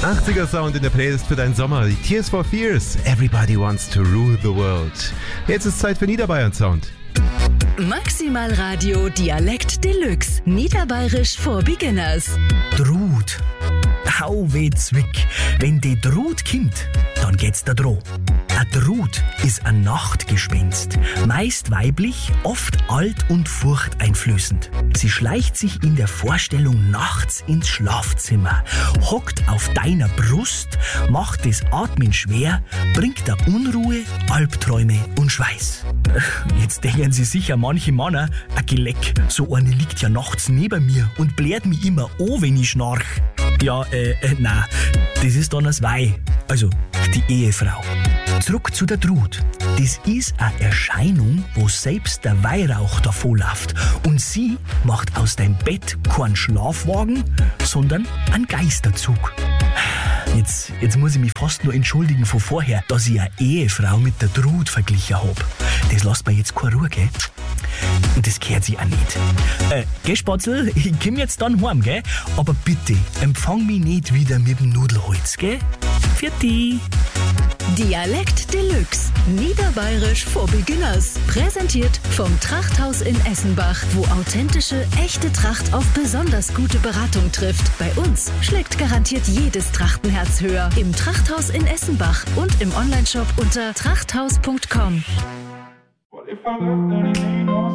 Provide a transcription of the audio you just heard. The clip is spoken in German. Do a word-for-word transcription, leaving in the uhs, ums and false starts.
achtziger Sound in der Playlist für deinen Sommer. Die Tears for Fears. Everybody wants to rule the world. Jetzt ist Zeit für Niederbayern Sound. Maximal Radio Dialekt Deluxe. Niederbayerisch for Beginners. Drut. Hau weh Zwick. Wenn die Drut kommt, dann geht's da dro. Ein Drut ist ein Nachtgespenst. Meist weiblich, oft alt und furchteinflößend. Sie schleicht sich in der Vorstellung nachts ins Schlafzimmer, hockt auf deiner Brust, macht das Atmen schwer, bringt da Unruhe, Albträume und Schweiß. Jetzt denken Sie sicher manche Männer, ein Geleck, so eine liegt ja nachts neben mir und blärt mich immer an, wenn ich schnarch. Ja, äh, äh, nein, das ist dann das Weih, also die Ehefrau. Zurück zu der Drut. Das ist eine Erscheinung, wo selbst der Weihrauch davonläuft. Und sie macht aus deinem Bett keinen Schlafwagen, sondern einen Geisterzug. Jetzt, jetzt muss ich mich fast nur entschuldigen von vorher, dass ich eine Ehefrau mit der Drut verglichen habe. Das lässt mir jetzt keine Ruhe, gell? Und das gehört sich auch nicht. Äh, gell, Spatzel, ich komm jetzt dann heim, gell? Aber bitte, empfang mich nicht wieder mit dem Nudelholz, gell? Für die. Dialekt Deluxe. Niederbayerisch for Beginners. Präsentiert vom Trachthaus in Essenbach, wo authentische, echte Tracht auf besonders gute Beratung trifft. Bei uns schlägt garantiert jedes Trachtenherz höher. Im Trachthaus in Essenbach und im Onlineshop unter trachthaus punkt com. Well, if I left, then it ain't no